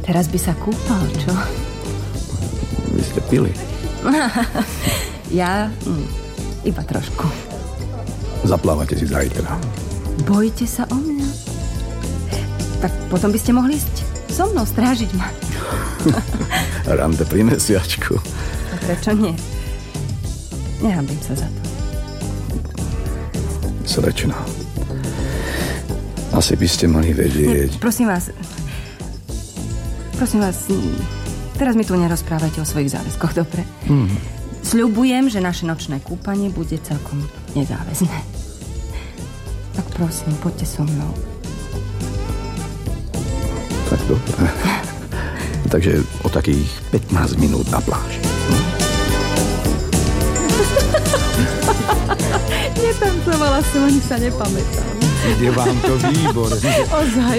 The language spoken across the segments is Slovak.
Teraz by sa kúpal, čo? Vy ste pili? Ja iba trošku. Zaplávate si zajtra. Bojíte sa o mňa? Tak potom by ste mohli ísť so mnou strážiť ma. Rande pri mesiačku. A prečo nie? Nehambím sa za to. Slečna, asi by ste mali vedieť... Nie, prosím vás, teraz mi tu nerozprávajte o svojich záväzkoch, dobre? Sľubujem, že naše nočné kúpanie bude celkom nezáväzné. Tak prosím, poďte so mnou. Tak dobre. Takže o takých 15 minút na pláži. Netancovala som, ani sa nepamätám. Ide vám to výborne. Ozaj.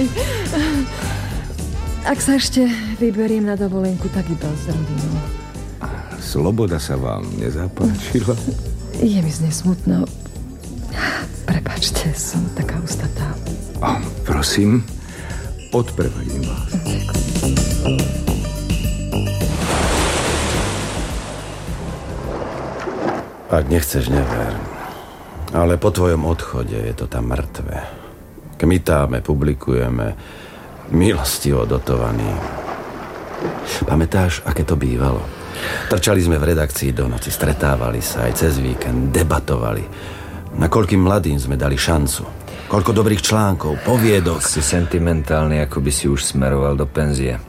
Ak sa ešte vyberiem na dovolenku, tak iba s rodinou. Sloboda sa vám nezapáčila? Je mi z nej smutno. Prepáčte, som taká ustatá. Prosím, odprevadím vás. Ak nechceš, never. Ale po tvojom odchode je to tam mŕtve. Kmitáme, publikujeme, milostivo dotovaný. Pamätáš, aké to bývalo? Trčali sme v redakcii do noci, stretávali sa aj cez víkend, debatovali. Na koľkým mladým sme dali šancu. Koľko dobrých článkov, poviedok. Si sentimentálny, ako by si už smeroval do penzie.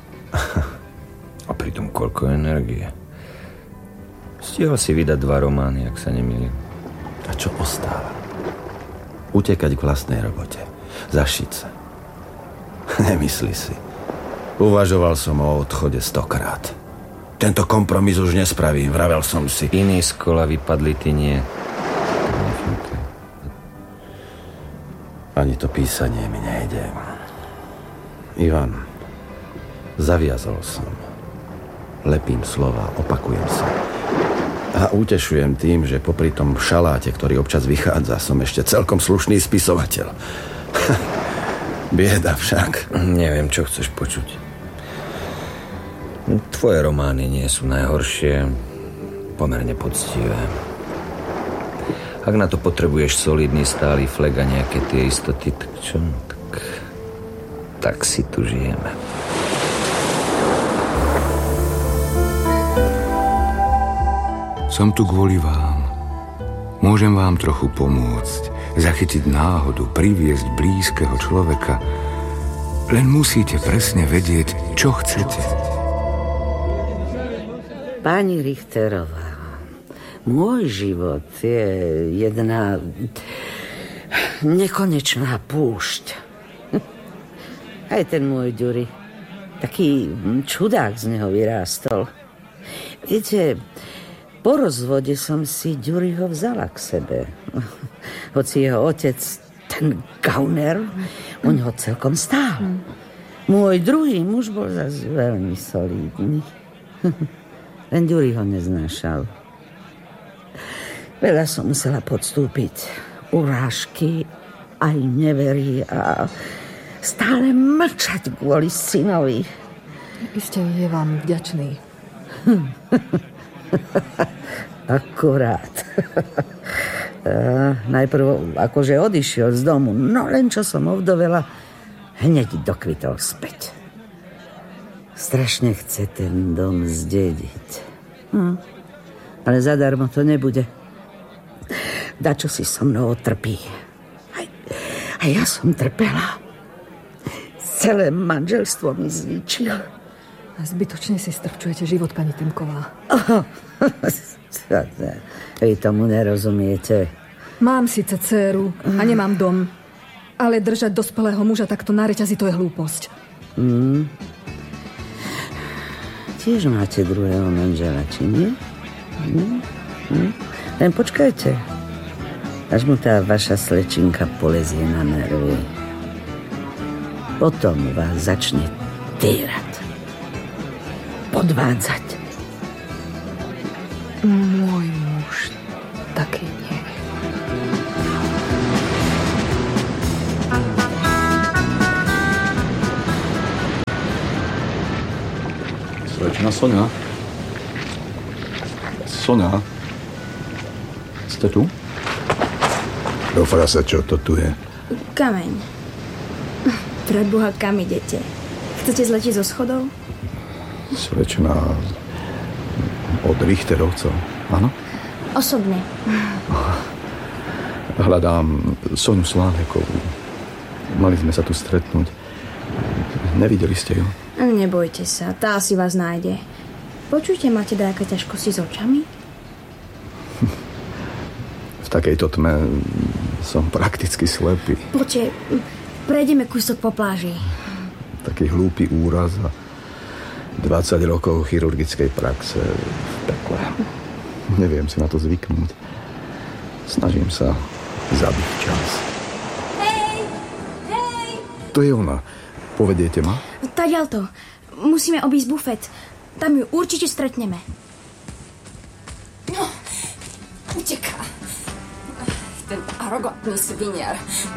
A pritom koľko energie. Stihol si vydať 2 romány, ak sa nemýlim. A čo ostáva? Utekať k vlastnej robote. Zašiť sa. Nemysli si. Uvažoval som o odchode 100-krát. Tento kompromis už nespravím, vravel som si. Iní z kola vypadli, ty nie. Ani to písanie mi nejde. Ivan, zaviazol som. Lepím slova, opakujem sa. A utešujem tým, že popri tom šaláte, ktorý občas vychádza, som ešte celkom slušný spisovateľ. Bieda však. Neviem, čo chceš počuť. Tvoje romány nie sú najhoršie, pomerne poctivé. Ak na to potrebuješ solidný stály flag a nejaké tie istoty, tak čo? Tak si tu žijeme. Som tu kvôli vám. Môžem vám trochu pomôcť, zachytiť náhodu, priviesť blízkeho človeka. Len musíte presne vedieť, čo chcete. Pani Richterová, môj život je jedna nekonečná púšť. Aj ten môj Ďuri, taký čudák z neho vyrástol. Viete, po rozvode som si Ďuriho vzala k sebe. Hoci jeho otec, ten Gauner, o ňoho celkom stál. Môj druhý muž bol zase veľmi solidný. Len Ďuri ho neznášal. Veľa som musela podstúpiť. Urážky, aj neverí a stále mlčať kvôli synovi. Iste je vám vďačný. Akurát. Najprv akože odišiel z domu, no len čo som ovdovela, hneď dokvitol späť. Strašne chce ten dom zdediť. Ale zadarmo to nebude. Dačo si so mnou otrpí. A ja som trpela. Celé manželstvo mi zničil. A zbytočne si strpčujete život, pani Tymková. Vy tomu nerozumiete. Mám síce dcéru a nemám dom, ale držať dospelého muža takto na reťazi, to je hlúposť. Tiež máte druhého manžela, či nie? Len počkajte, až mu tá vaša slečinka polezie na nervy. Potom vás začne týrať, podvádzať. Môj muž taký nie. Slečna Soňa? Soňa? Ste tu? Dofra sa, čo to tu je? Kameň. Preboha, kam idete? Chcete zletiť zo schodov? Slečna od Richterovcov, áno? Osobne. Hľadám Soňu Slávekovú. Mali sme sa tu stretnúť. Nevideli ste ju? Nebojte sa, tá si vás nájde. Počujte, máte nejaké ťažkosti s očami? V takejto tme som prakticky slepý. Poďte, prejdeme kúsok po pláži. Taký hlúpy úraz a 20 rokov chirurgickej praxe v pekle. Neviem si na to zvyknúť. Snažím sa zabiť čas. Hej! To je ona. Povediete ma? Tadiaľto. Musíme obísť bufet. Tam ju určite stretneme. No, uteká. Ten arogantný sviniar.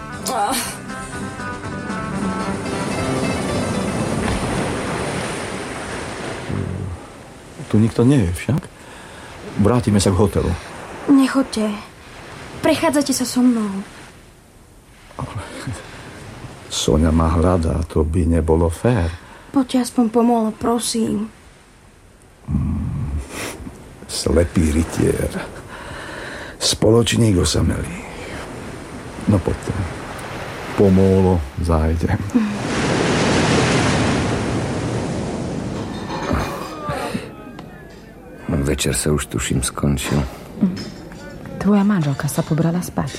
Tu nikto nie je však. Vrátime sa k hotelu. Nechoďte. Prechádzate sa so mnou. Soňa ma hľadá, to by nebolo fér. Poďte aspoň pomôcť, prosím. Slepý rytier. Spoločník osamelý. No poďte. Pomôlo, zájdem. Večer sa už tuším skončil. Tvoja manželka sa pobrala spať.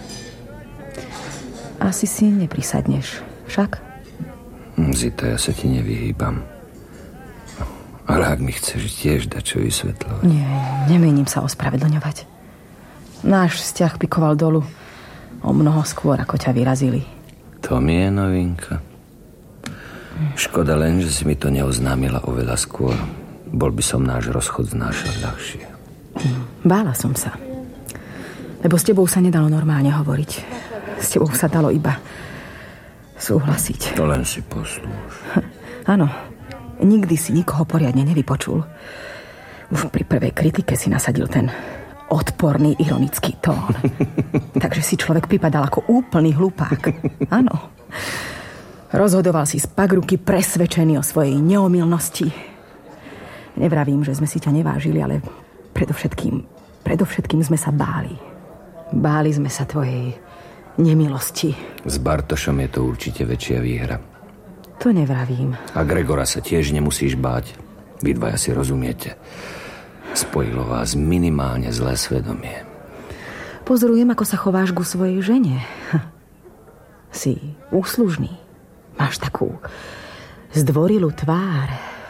Asi si neprisadneš, však? Zita, ja sa ti nevyhýbam. Ale ak mi chceš tiež dať čo vysvetľovať. Nie, nemienim sa ospravedlňovať. Náš vzťah pikoval dolu o mnoho skôr, ako ťa vyrazili. To mi je novinka. Škoda len, že si mi to neoznámila oveľa skôr. Bol by som náš rozchod znášať ľahšie. Bála som sa. Lebo s tebou sa nedalo normálne hovoriť. S tebou sa dalo iba súhlasiť. To len si poslúš. Áno, nikdy si nikoho poriadne nevypočul. Už pri prvej kritike si nasadil ten odporný, ironický tón. Takže si človek pripadal ako úplný hlupák. Áno. Rozhodoval si z pagruky presvedčený o svojej neomylnosti. Nevravím, že sme si ťa nevážili, ale predovšetkým sme sa báli. Báli sme sa tvojej nemilosti. S Bartošom je to určite väčšia výhra. To nevravím. A Gregora sa tiež nemusíš báť. Vy dvaja si rozumiete. Spojilo vás minimálne zlé svedomie. Pozorujem, ako sa chováš ku svojej žene. Si úslužný. Máš takú zdvorilú tvár.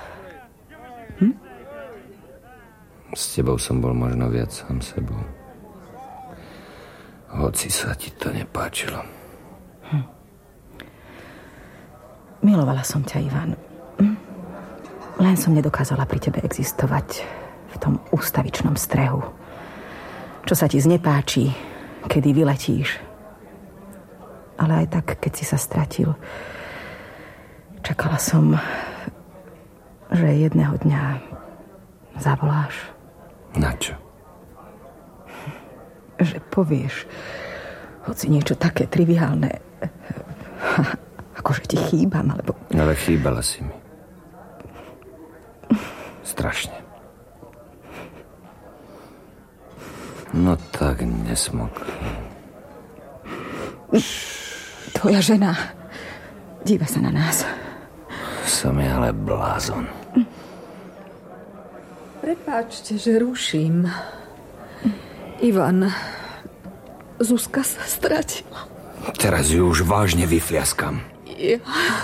S tebou som bol možno viac sám sebou. Hoci sa ti to nepáčilo. Milovala som ťa, Ivan. Len som nedokázala pri tebe existovať v tom ústavičnom strehu. Čo sa ti znepáči, kedy vyletíš. Ale aj tak, keď si sa stratil, čakala som, že jedného dňa zavoláš. Na čo? Že povieš, hoci niečo také triviálne, akože ti chýbam, alebo... Ale chýbala si mi. Strašne. No tak nesmok. Tvoja žena díva sa na nás. Som je ale blázon. Prepáčte, že ruším. Ivan, Zuzka sa stratila. Teraz ju už vážne vyfliaskam. Ja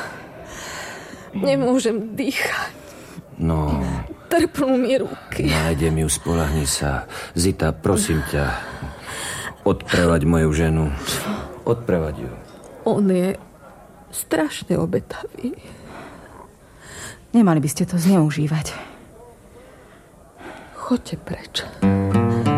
nemôžem dýchať. No... Trpnú mi ruky. Nájdem ju, spoľahni sa. Zita, prosím ťa, odprevaď moju ženu. Odprevaď ju. On je strašne obetavý. Nemali by ste to zneužívať. Choďte preč.